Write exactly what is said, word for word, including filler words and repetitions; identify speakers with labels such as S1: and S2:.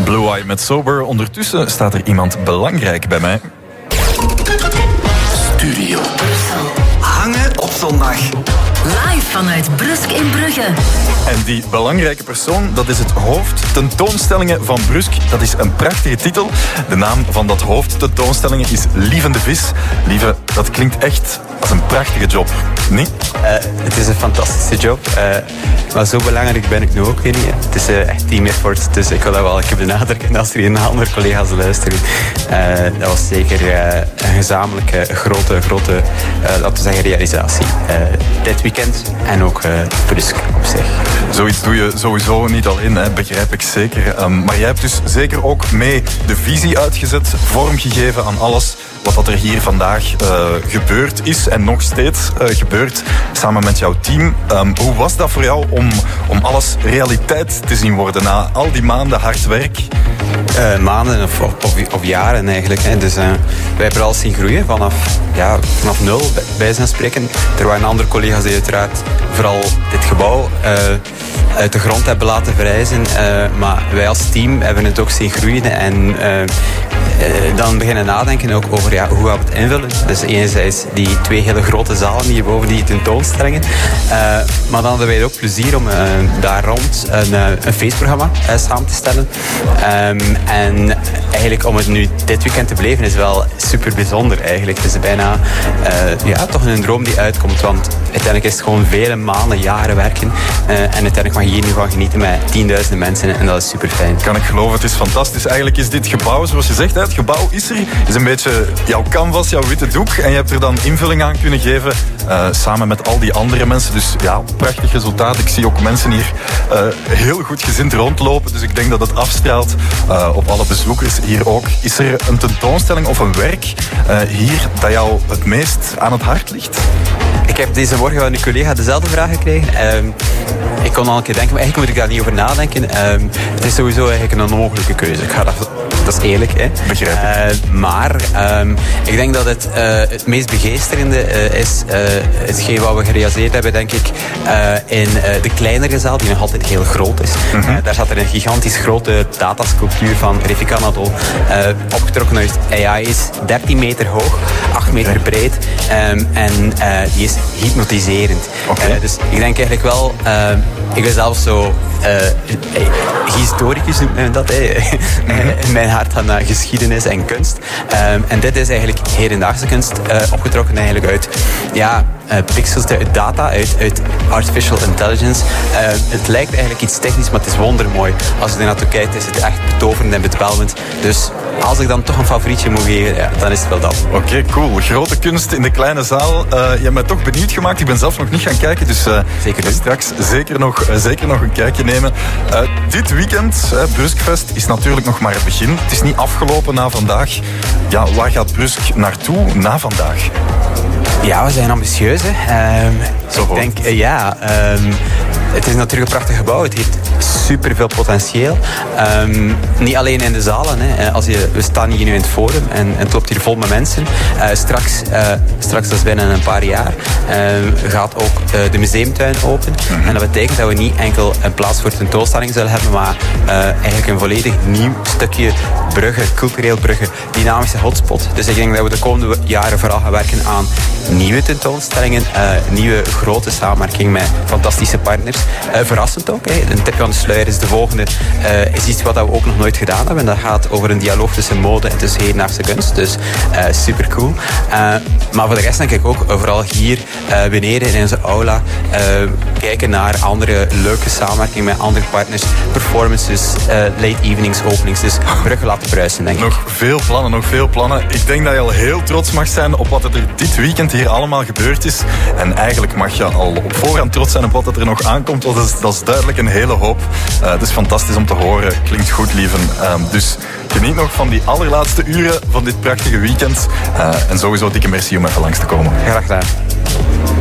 S1: Blue Eye met Sober. Ondertussen staat er iemand belangrijk bij mij.
S2: Studio Hangen op zondag.
S3: Live vanuit Brusk in Brugge.
S1: En die belangrijke persoon, dat is het hoofd tentoonstellingen van Brusk. Dat is een prachtige titel. De naam van dat hoofd tentoonstellingen is Lieve de Vis. Lieve, dat klinkt echt als een prachtige job, niet?
S4: Uh, het is een fantastische job. Uh, maar zo belangrijk ben ik nu ook weer niet. Het is uh, echt team effort, dus ik wil dat wel even benadrukken als er hier andere collega's luisteren. Uh, dat was zeker uh, een gezamenlijke grote, grote uh, laten we zeggen, realisatie. Uh, dit weekend en ook uh, Brusk op zich.
S1: Zoiets doe je sowieso niet alleen, hè, begrijp ik zeker. Um, maar jij hebt dus zeker ook mee de visie uitgezet, vorm gegeven aan alles wat er hier vandaag uh, gebeurd is en nog steeds uh, gebeurt, samen met jouw team. Um, hoe was dat voor jou om, om alles realiteit te zien worden na al die maanden hard werk?
S4: Uh, maanden of, of, of jaren eigenlijk. Hè. Dus uh, wij hebben alles zien groeien vanaf, ja, vanaf nul, bij, bij zijn spreken. Er waren andere collega's die uiteraard vooral dit gebouw uh, uit de grond hebben laten verrijzen. Uh, maar wij als team hebben het ook zien groeien en uh, uh, dan beginnen nadenken ook over ja, hoe gaan we het invullen. Dus enerzijds die twee hele grote zalen hierboven, die tentoonstellingen. Uh, maar dan hadden wij ook plezier om uh, daar rond een, uh, een feestprogramma uh, samen te stellen. Um, en eigenlijk om het nu dit weekend te beleven is wel super bijzonder eigenlijk. Het is bijna uh, ja, toch een droom die uitkomt. Want uiteindelijk is het gewoon vele maanden, jaren werken. Uh, en uiteindelijk mag je hier nu van genieten met tienduizenden mensen. En dat is super fijn.
S1: Kan ik geloven, het is fantastisch. Eigenlijk is dit gebouw, zoals je zegt, het gebouw is er. Is een beetje jouw canvas, jouw witte doek. En je hebt er dan invulling aan kunnen geven. Uh, samen met al die andere mensen. Dus ja, prachtig resultaat. Ik zie ook mensen hier uh, heel goed gezind rondlopen. Dus ik denk dat het afstraalt uh, op alle bezoekers hier ook. Is er een tentoonstelling of een werk uh, hier dat jou het meest aan het hart ligt?
S4: Ik heb deze morgen van uw collega dezelfde vraag gekregen. Um, ik kon al een keer denken, maar eigenlijk moet ik daar niet over nadenken. Um, het is sowieso eigenlijk een onmogelijke keuze. Ik ga dat, dat is eerlijk, hè.
S1: Begrijp ik.
S4: Uh, maar um, ik denk dat het, uh, het meest begeesterende uh, is uh, hetgeen wat we gerealiseerd hebben, denk ik, uh, in uh, de kleinere zaal, die nog altijd heel groot is. Mm-hmm. Uh, daar zat er een gigantisch grote datasculptuur van Refik Anadol, uh, opgetrokken uit A I, is dertien meter hoog, acht meter okay. breed. Um, en uh, die is hypnotiserend. Okay. Uh, dus ik denk eigenlijk wel, uh, ik ben zelf zo uh, historicus noemt men dat, hè. Mm-hmm. In mijn hart aan uh, geschiedenis en kunst. Um, en dit is eigenlijk hedendaagse kunst, uh, opgetrokken eigenlijk uit ja, uh, pixels, uit data, uit, uit artificial intelligence. Uh, het lijkt eigenlijk iets technisch, maar het is wondermooi. Als je er naartoe kijkt, is het echt betoverend en bedwelmend. Dus als ik dan toch een favorietje moet geven, ja, dan is het wel dat.
S1: Oké, okay, cool. Grote kunst in de kleine zaal. Uh, je hebt mij toch benieuwd gemaakt. Ik ben zelf nog niet gaan kijken, dus uh,
S4: zeker dus.
S1: straks zeker nog, uh, zeker nog een kijkje nemen. Uh, dit weekend, uh, Bruskfest, is natuurlijk nog maar het begin. Het is niet afgelopen na vandaag. Ja, waar gaat Brusk naartoe na vandaag?
S4: Ja, we zijn ambitieus, hè. Um,
S1: Zo
S4: ik denk, uh, ja... Um, het is natuurlijk een prachtig gebouw. Het heeft superveel potentieel. Um, niet alleen in de zalen. Hè. Als je, we staan hier nu in het forum en, en het loopt hier vol met mensen. Uh, straks, uh, straks, dat is binnen een paar jaar, uh, gaat ook uh, de museumtuin open. Mm-hmm. En dat betekent dat we niet enkel een plaats voor tentoonstelling zullen hebben, maar uh, eigenlijk een volledig nieuw stukje Brugge, cultureel Brugge, dynamische hotspot. Dus ik denk dat we de komende jaren vooral gaan werken aan nieuwe tentoonstellingen, uh, nieuwe grote samenwerking met fantastische partners. Uh, verrassend ook. Hè. Een tipje aan de sluier is de volgende. Uh, is iets wat we ook nog nooit gedaan hebben. En dat gaat over een dialoog tussen mode en tussen hedendaagse kunst. Dus uh, super cool. Uh, maar voor de rest denk ik ook vooral hier uh, beneden in onze aula uh, kijken naar andere leuke samenwerkingen met andere partners. Performances, uh, late evenings, openings. Dus Brugge laten bruisen, denk ik.
S1: Nog veel plannen, nog veel plannen. Ik denk dat je al heel trots mag zijn op wat er dit weekend hier allemaal gebeurd is. En eigenlijk mag je al op voorhand trots zijn op wat er nog aankomt. Dat is, dat is duidelijk een hele hoop. Uh, het is fantastisch om te horen. Klinkt goed, lieven. Uh, dus geniet nog van die allerlaatste uren van dit prachtige weekend. Uh, en sowieso dikke merci om even langs te komen.
S4: Graag gedaan.